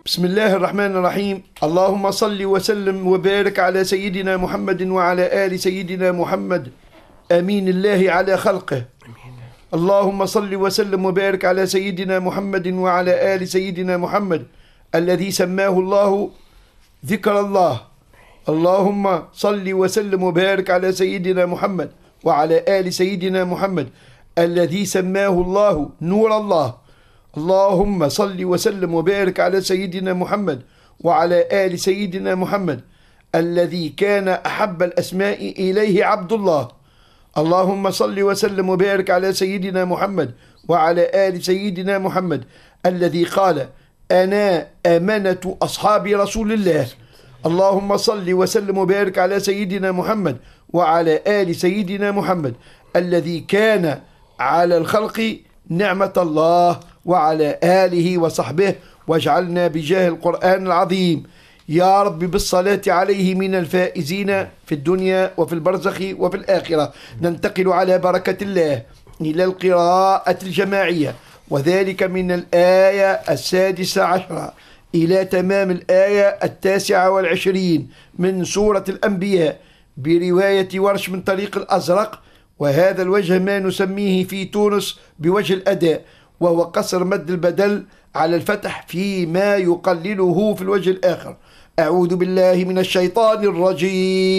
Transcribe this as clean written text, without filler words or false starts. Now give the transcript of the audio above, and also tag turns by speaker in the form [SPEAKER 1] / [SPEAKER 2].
[SPEAKER 1] بسم الله الرحمن الرحيم. اللهم صل وسلم وبارك على سيدنا محمد وعلى آل سيدنا محمد أمين الله على خلقه. اللهم صل وسلم وبارك على سيدنا محمد وعلى آل سيدنا محمد الذي سماه الله ذكر الله. اللهم صل وسلم وبارك على سيدنا محمد وعلى آل سيدنا محمد الذي سماه الله نور الله. اللهم صل وسلم وبارك على سيدنا محمد وعلى آل سيدنا محمد الذي كان أحب الأسماء إليه عبد الله. اللهم صل وسلم وبارك على سيدنا محمد وعلى آل سيدنا محمد الذي قال أنا أمنة أصحاب رسول الله. اللهم صل وسلم وبارك على سيدنا محمد وعلى آل سيدنا محمد الذي كان على الخلق نعمة الله وعلى آله وصحبه، واجعلنا بجاه القرآن العظيم يا رب بالصلاة عليه من الفائزين في الدنيا وفي البرزخ وفي الآخرة. ننتقل على بركة الله إلى القراءة الجماعية، وذلك من الآية 16 إلى تمام الآية 29 من سورة الأنبياء برواية ورش من طريق الأزرق. وهذا الوجه ما نسميه في تونس بوجه الأداء، وهو قصر مد البدل على الفتح فيما يقلله في الوجه الآخر. أعوذ بالله من الشيطان الرجيم.